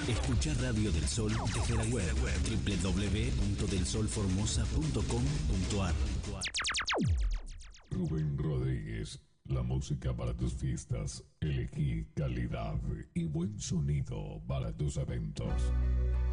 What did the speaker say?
Escucha Radio del Sol desde la web www.delsolformosa.com.ar. Rubén Rodríguez, la música para tus fiestas. Elegí calidad y buen sonido para tus eventos.